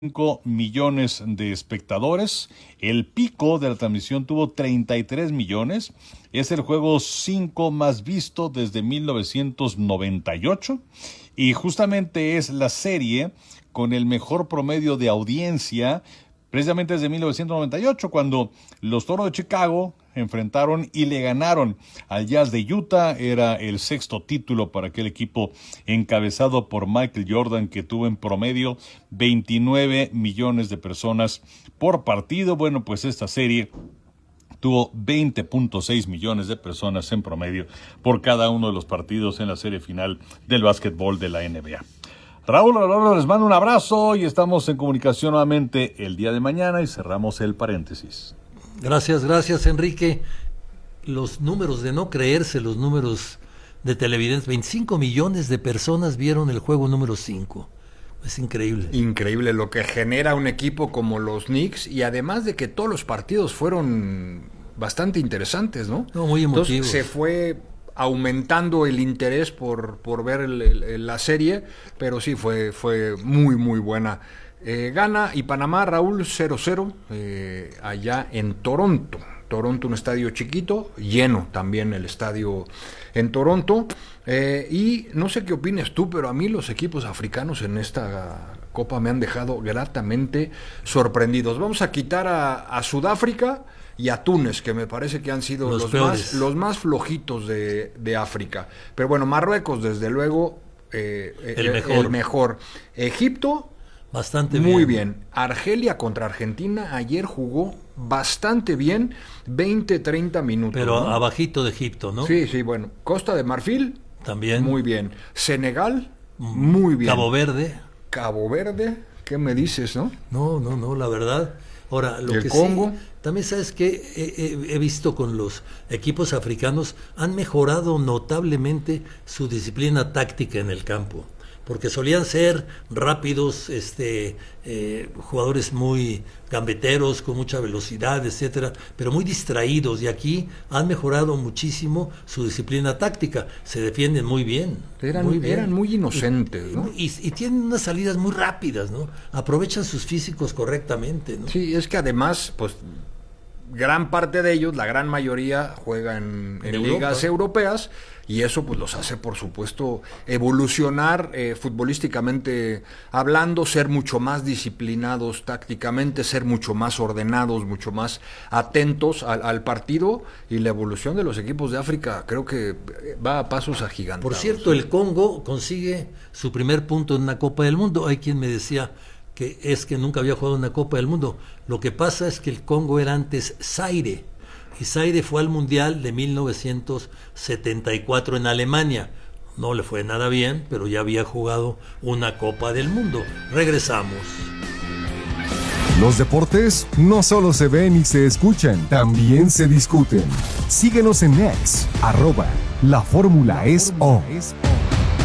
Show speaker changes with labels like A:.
A: 5 millones de espectadores. El pico de la transmisión tuvo 33 millones. Es el juego 5 más visto desde 1998 y justamente es la serie con el mejor promedio de audiencia precisamente desde 1998, cuando los Toros de Chicago enfrentaron y le ganaron al Jazz de Utah. Era el sexto título para aquel equipo encabezado por Michael Jordan, que tuvo en promedio 29 millones de personas por partido. Bueno, pues esta serie tuvo 20.6 millones de personas en promedio por cada uno de los partidos en la serie final del básquetbol de la NBA. Raúl, les mando un abrazo y estamos en comunicación nuevamente el día de mañana y cerramos el paréntesis.
B: Gracias, Enrique. Los números de no creerse, los números de televidentes, 25 millones de personas vieron el juego número 5. Es increíble.
C: Increíble lo que genera un equipo como los Knicks, y además de que todos los partidos fueron bastante interesantes, ¿no?
B: No, muy emotivos.
C: Entonces se fue aumentando el interés por ver la serie, pero sí fue muy muy buena. Ghana y Panamá, Raúl, 0-0 allá en Toronto, un estadio chiquito, lleno también el estadio en Toronto, y no sé qué opinas tú, pero a mí los equipos africanos en esta Copa me han dejado gratamente sorprendidos. Vamos a quitar a Sudáfrica y a Túnez, que me parece que han sido los más flojitos de África. Pero bueno, Marruecos, desde luego, el mejor. Egipto,
B: bastante
C: muy bien. Argelia contra Argentina, ayer jugó bastante bien, 20-30 minutos.
B: Pero
C: ¿no?
B: Abajito de Egipto, ¿no?
C: Sí, bueno. Costa de Marfil,
B: también.
C: Muy bien. Senegal, muy bien.
B: Cabo Verde,
C: ¿qué me dices, no?
B: No, la verdad. Ahora, lo que
C: Congo.
B: Sí, también sabes que he visto con los equipos africanos, han mejorado notablemente su disciplina táctica en el campo, porque solían ser rápidos, jugadores muy gambeteros, con mucha velocidad, etcétera, pero muy distraídos, y aquí han mejorado muchísimo su disciplina táctica, se defienden muy bien.
C: Eran muy inocentes, ¿no?
B: Y tienen unas salidas muy rápidas, ¿no? Aprovechan sus físicos correctamente, ¿no?
C: Sí, es que además, pues, gran parte de ellos, la gran mayoría, juega en ligas europeas, y eso pues los hace, por supuesto, evolucionar futbolísticamente hablando, ser mucho más disciplinados tácticamente, ser mucho más ordenados, mucho más atentos al partido, y la evolución de los equipos de África creo que va a pasos agigantados.
B: Por cierto, el Congo consigue su primer punto en una Copa del Mundo. Hay quien me decía que nunca había jugado una Copa del Mundo. Lo que pasa es que el Congo era antes Zaire, y Zaire fue al Mundial de 1974 en Alemania. No le fue nada bien, pero ya había jugado una Copa del Mundo. Regresamos.
D: Los deportes no solo se ven y se escuchan, también se discuten. Síguenos en X, @LaFórmulaEsO.